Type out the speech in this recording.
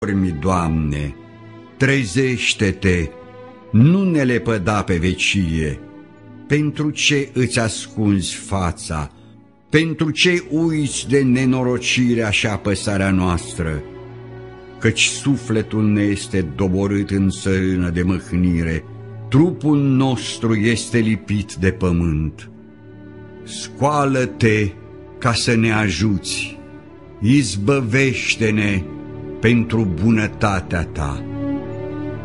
dormi, Doamne, trezește-te, nu ne lepăda pe vecie. Pentru ce îți ascunzi fața? Pentru ce uiți de nenorocirea și apăsarea noastră? Căci sufletul ne este doborât în țărână de mâhnire, trupul nostru este lipit de pământ. Scoală-te ca să ne ajuți, izbăvește-ne pentru bunătatea ta.